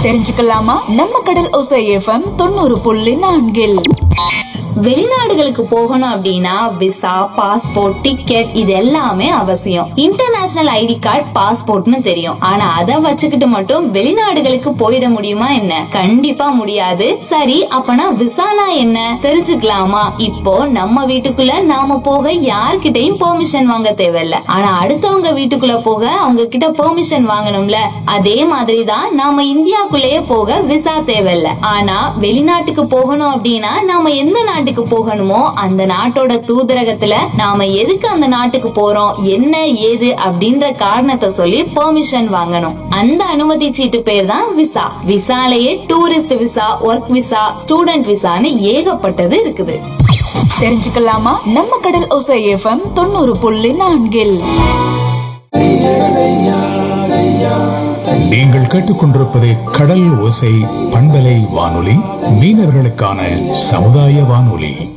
தெரிஞ்சுக்கலாமா? நம்ம கடல் ஓசை எஃப்எம் 90.4. வெளிநாடுகளுக்கு போகணும் அப்படின்னா விசா, பாஸ்போர்ட், டிக்கெட் இது எல்லாமே அவசியம். இன்டர்நேஷனல் ஐடி கார்டு, பாஸ்போர்ட்னு தெரியும். ஆனா அதை வச்சுக்கிட்டு மட்டும் வெளிநாடுகளுக்கு போயிட முடியுமா என்ன? கண்டிப்பா முடியாது. சரி, அப்பனா விசானா என்ன தெரிஞ்சுக்கலாமா? இப்போ நம்ம வீட்டுக்குள்ள நாம போக யார்கிட்டயும் பெர்மிஷன் வாங்க தேவையில்ல. ஆனா அடுத்தவங்க வீட்டுக்குள்ள போக அவங்க கிட்ட பெர்மிஷன் வாங்கணும்ல. அதே மாதிரிதான் நாம இந்தியாக்குள்ளேயே போக விசா தேவையில்ல. ஆனா வெளிநாட்டுக்கு போகணும் அப்படின்னா நாம எந்த நாட்டுக்கு போகணுமோ அந்த நாட்டோட தூதரகத்துல நாம எதுக்கு அந்த நாட்டுக்கு போறோம், என்ன ஏது அப்படின்ற காரணத்தை சொல்லி பெர்மிஷன் வாங்கணும். அந்த அனுமதி சீட்டு பேர் தான் visa. விசாலேயே tourist visa, work visa, student விசான்னு ஏகப்பட்டது இருக்குது. தெரிஞ்சுக்கலாமா? நம்ம கடல் ஓசை எஃப்எம் 90.4. நீங்கள் கேட்டுக்கொண்டிருப்பது கடல் ஓசை பண்பலை வானொலி, மீனவர்களுக்கான சமுதாய வானொலி.